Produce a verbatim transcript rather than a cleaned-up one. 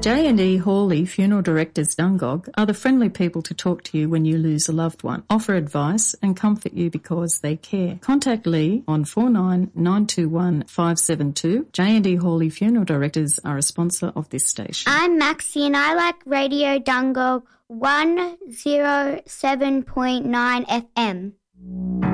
J and E Hawley Funeral Directors Dungog are the friendly people to talk to you when you lose a loved one, offer advice and comfort you because they care. Contact Lee on four nine nine two one five seven two. J and E Hawley Funeral Directors are a sponsor of this station. I'm Maxie and I like Radio Dungog one oh seven point nine F M.